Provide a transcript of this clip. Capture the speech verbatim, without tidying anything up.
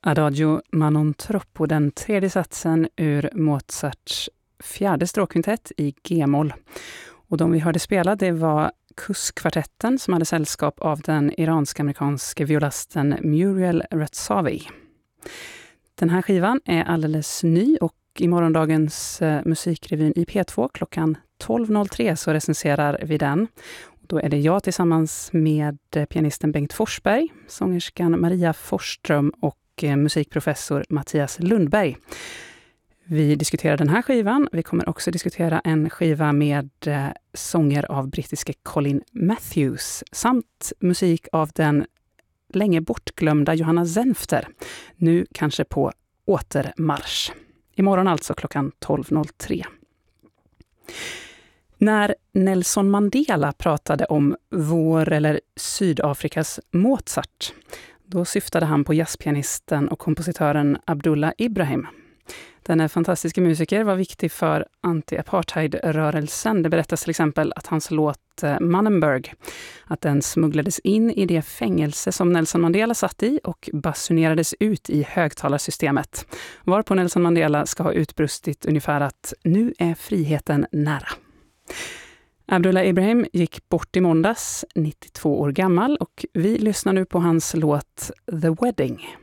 Adagio ma non troppo, den tredje satsen ur Mozarts fjärde stråkkvintett i G-moll. Och de vi hörde spela, det var Kuss-kvartetten som hade sällskap av den iransk-amerikanske violasten Muriel Retsavi. Den här skivan är alldeles ny och i morgondagens eh, musikrevyn i P två klockan tolv noll tre så recenserar vi den. Då är det jag tillsammans med pianisten Bengt Forsberg, sångerskan Maria Forsström och musikprofessor Mattias Lundberg. Vi diskuterar den här skivan. Vi kommer också diskutera en skiva med eh, sånger av brittiske Colin Matthews samt musik av den länge bortglömda Johanna Senfter. Nu kanske på återmarsch. Imorgon alltså klockan tolv noll tre. När Nelson Mandela pratade om vår eller Sydafrikas Mozart, då syftade han på jazzpianisten och kompositören Abdullah Ibrahim. Denna fantastiska musiker var viktig för anti-apartheid-rörelsen. Det berättas till exempel att hans låt Mannenberg, att den smugglades in i det fängelse som Nelson Mandela satt i och basunerades ut i högtalarsystemet. Varpå Nelson Mandela ska ha utbrustit ungefär att nu är friheten nära. Abdullah Ibrahim gick bort i måndags, nittiotvå år gammal, och vi lyssnar nu på hans låt The Wedding.